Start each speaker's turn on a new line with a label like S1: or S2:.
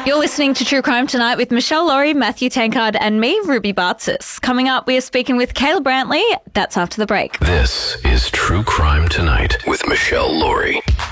S1: You're listening to True Crime Tonight with Michelle Laurie, Matthew Tankard and me, Ruby Bartsis. Coming up, we are speaking with Caleb Brantley. That's after the break.
S2: This is True Crime Tonight with Michelle Laurie.